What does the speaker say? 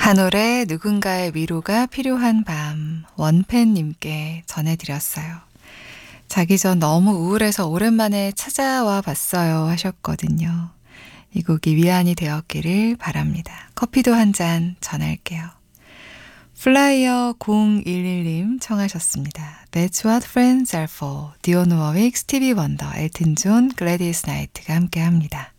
한올의 누군가의 위로가 필요한 밤 원팬님께 전해드렸어요. 자기 전 너무 우울해서 오랜만에 찾아와 봤어요 하셨거든요. 이 곡이 위안이 되었기를 바랍니다. 커피도 한 잔 전할게요. 플라이어 011님 청하셨습니다. That's what friends are for. 디온 워윅, 스티비 원더, 엘튼 존, 글래디스 나이트가 함께합니다.